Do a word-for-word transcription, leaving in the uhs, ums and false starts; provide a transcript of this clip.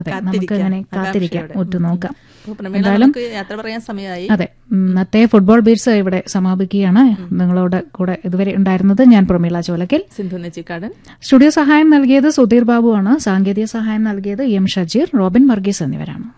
നമുക്ക് അങ്ങനെ കാത്തിരിക്കാം, ഒറ്റുനോക്കാം. എന്തായാലും യാത്ര പറയാൻ സമയമായി. അതെ, ഇന്നത്തെ ഫുട്ബോൾ ബീറ്റ്സ് ഇവിടെ സമാപിക്കുകയാണ്. നിങ്ങളോട് കൂടെ ഇതുവരെ ഉണ്ടായിരുന്നത് ഞാൻ പ്രമീള ചോലക്കൽ, സിന്ധു നെച്ചിക്കാടൻ. സ്റ്റുഡിയോ സഹായം നൽകിയത് സുധീർ ബാബുവാണ്. സാങ്കേതിക സഹായം നൽകിയത് എം ഷജീർ, റോബിൻ വർഗീസ് എന്നിവരാണ്.